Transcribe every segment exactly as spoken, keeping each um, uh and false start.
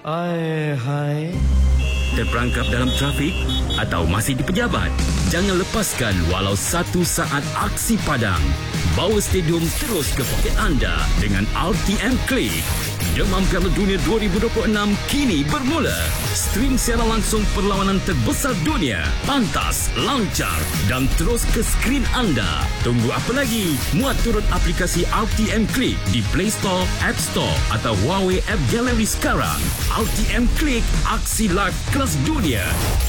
Hai, hai. Terperangkap dalam trafik atau masih di pejabat? Jangan lepaskan walau satu saat aksi padang. Bawa stadium terus ke poket anda dengan R T M Click. Demam Piala Dunia dua ribu dua puluh enam kini bermula. Stream secara langsung perlawanan terbesar dunia. Pantas, lancar dan terus ke skrin anda. Tunggu apa lagi? Muat turun aplikasi R T M Click di Play Store, App Store atau Huawei App Gallery sekarang. R T M Click, aksi live kelas dunia.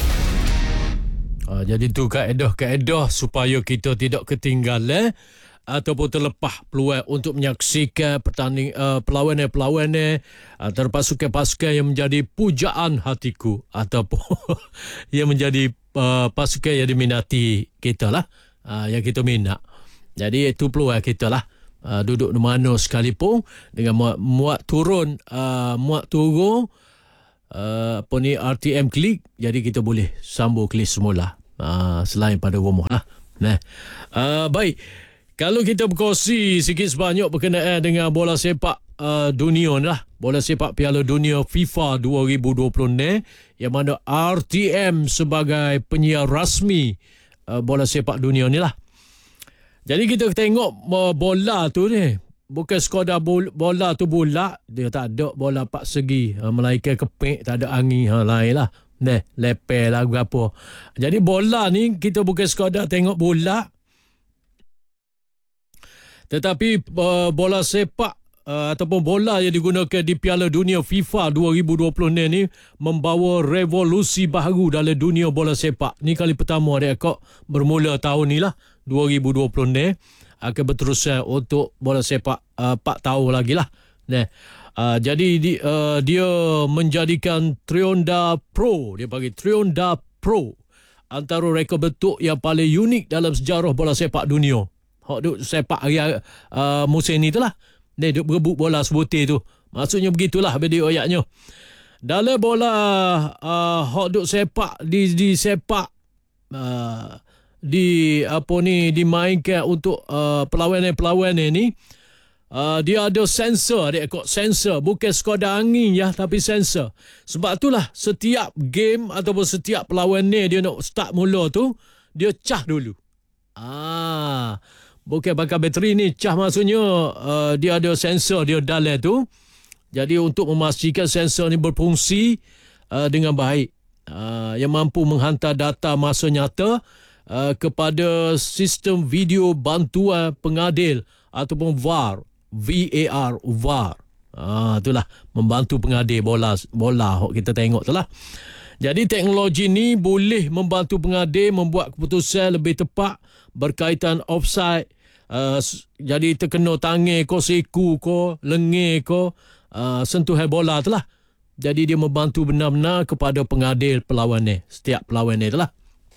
Uh, jadi tu kaedah-kaedah supaya kita tidak ketinggalan ataupun terlepas peluang untuk menyaksikan pertanding uh, perlawanan-perlawanan antara pasukan-pasukan yang menjadi pujaan hatiku ataupun yang menjadi uh, pasukan yang diminati kita lah, uh, yang kita minat. Jadi itu peluang kita lah, uh, duduk di mana sekalipun dengan muat, muat turun uh, muat turun uh, apa ni R T M Click, jadi kita boleh sambung klik semula uh, selain pada rumah lah. Nah, uh, baik. Kalau kita berkongsi sikit sebanyak berkenaan dengan bola sepak uh, dunia ni lah. Bola sepak Piala Dunia FIFA dua ribu dua puluh ni, yang mana R T M sebagai penyiar rasmi uh, bola sepak dunia ni lah. Jadi kita tengok uh, bola tu ni, bukan sekadar bola tu bulat, dia tak ada bola empat segi, uh, melainkan kepek, tak ada angin, ha, lain lah. Nah, lepel lah berapa. Jadi bola ni kita bukan sekadar tengok bola, tetapi uh, bola sepak uh, ataupun bola yang digunakan di Piala Dunia FIFA dua ribu dua puluh ni, ni membawa revolusi baru dalam dunia bola sepak. Ni kali pertama dia kok bermula tahun ni lah, dua ribu dua puluh ni akan berterusan untuk bola sepak uh, empat tahun lagi lah. Nah, uh, jadi di, uh, dia menjadikan Trionda Pro, dia panggil Trionda Pro, antara rekod bentuk yang paling unik dalam sejarah bola sepak dunia. Hak duk sepak hari uh, musim ni tu lah. Dia duk berebut bola sebutir tu. Maksudnya begitulah video ayatnya. Dalam bola uh, hak duk sepak di di sepak uh, di apa ni dimainkan untuk uh, perlawanan-perlawanan ni, uh, dia ada sensor, dia kok sensor, bukan sekadar angin ya, tapi sensor. Sebab itulah setiap game ataupun setiap perlawanan dia nak start mula tu, dia cah dulu. Ah, bukan pakai bateri ni, cah maksudnya uh, dia ada sensor dia dalam tu. Jadi untuk memastikan sensor ni berfungsi uh, dengan baik, uh, yang mampu menghantar data masa nyata uh, kepada sistem video bantuan pengadil ataupun V A R, V A R, V A R. Ah, itulah membantu pengadil bola bola kita tengok tu lah. Jadi teknologi ni boleh membantu pengadil membuat keputusan lebih tepat berkaitan offside. Uh, jadi terkena tangan ko, siku ko, lengan ko, uh, sentuhan bola tu lah. Jadi dia membantu benar-benar kepada pengadil perlawanan, setiap perlawanan tu lah.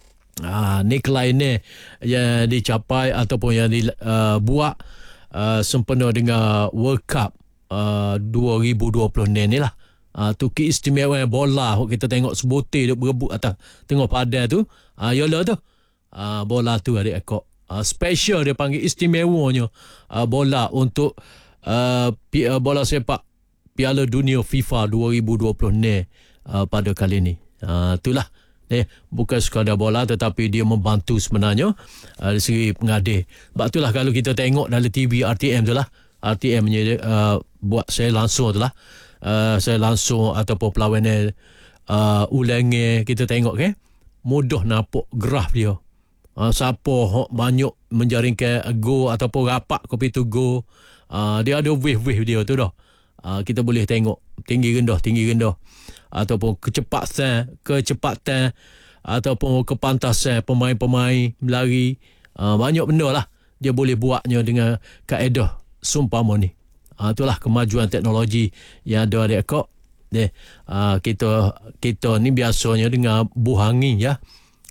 Uh, ni kelainan yang dicapai ataupun yang dibuat uh, uh, sempena dengan World Cup uh, dua ribu dua puluh ni lah. Uh, tu keistimewaan bola kita tengok sebutir dia berebut atas tengok padan tu, uh, yalah tu uh, bola tu ada ekor uh, special, dia panggil istimewanya uh, bola untuk uh, pi, uh, bola sepak Piala Dunia FIFA dua ribu dua puluh ni uh, pada kali ni. Uh, itulah eh, bukan sekadar bola tetapi dia membantu sebenarnya uh, dari segi pengadil. Sebab itulah kalau kita tengok dalam T V R T M tu lah, R T M nya uh, buat saya langsung tu lah. Uh, saya langsung ataupun perlawanan uh, ulangan kita tengok ke, mudah nampak graf dia. Uh, siapa banyak menjaringkan go ataupun rapat kopi tu go, uh, dia ada wave-wave dia tu dah. Uh, kita boleh tengok tinggi rendah, tinggi rendah ataupun kecepatan, kecepatan ataupun kepantasan pemain-pemain berlari. Uh, banyak benda lah dia boleh buatnya dengan kaedah seumpama ni. Uh, itulah kemajuan teknologi yang ada di ekor. Uh, kita kita ni biasanya dengan buah angin ya.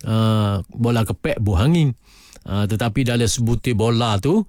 Uh, bola kepek buah angin. Uh, tetapi dalam sebutir bola tu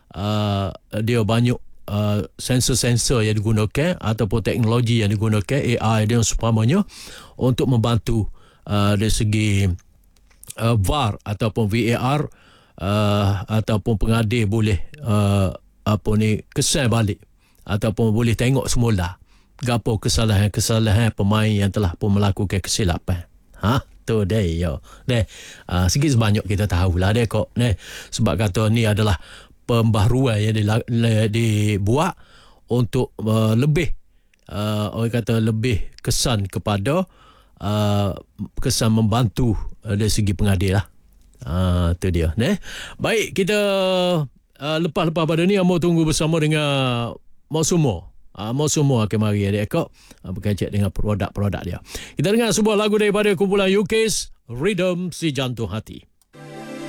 uh, dia banyak uh, sensor-sensor yang digunakan ataupun teknologi yang digunakan, A I dan seumpamanya, untuk membantu uh, dari segi uh, V A R ataupun V A R, uh, ataupun pengadil boleh uh, apa ni kesan balik ataupun boleh tengok semula gapo kesalahan-kesalahan pemain yang telah pun melakukan kesilapan. Ha, tu dia yo. Deh, uh, sikit sebanyak kita tahulah deh kok. Deh, sebab kata ni adalah pembaharuan yang dibuat untuk uh, lebih uh, orang kata lebih kesan kepada uh, kesan membantu uh, dari segi pengadil lah. Uh, tu dia. Deh. Baik, kita uh, lepas-lepas pada ni mau tunggu bersama dengan Mak Sumo. Uh, mau semua akan mari adik kok uh, berkaitan dengan produk-produk dia. Kita dengar sebuah lagu daripada kumpulan U K's Rhythm Si Jantung Hati.